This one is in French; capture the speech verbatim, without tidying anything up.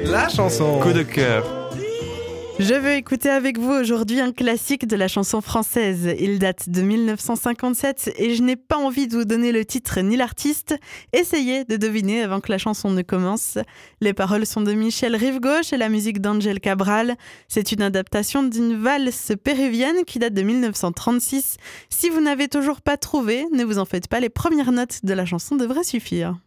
La chanson coup de cœur. Je veux écouter avec vous aujourd'hui un classique de la chanson française. Il date de mille neuf cent cinquante-sept et je n'ai pas envie de vous donner le titre ni l'artiste. Essayez de deviner avant que la chanson ne commence. Les paroles sont de Michel Rivegauche et la musique d'Angel Cabral. C'est une adaptation d'une valse péruvienne qui date de mille neuf cent trente-six. Si vous n'avez toujours pas trouvé, ne vous en faites pas, les premières notes de la chanson devraient suffire.